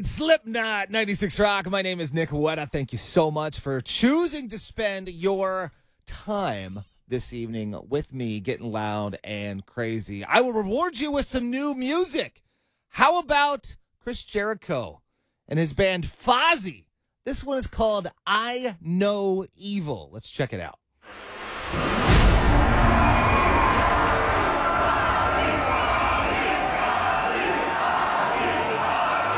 Slipknot 96 Rock. My name is Nick Wetta. Thank you so much for choosing to spend your time this evening with me getting loud and crazy. I will reward you with some new music. How about Chris Jericho and his band Fozzy? This one is called I Know Evil. Let's check it out.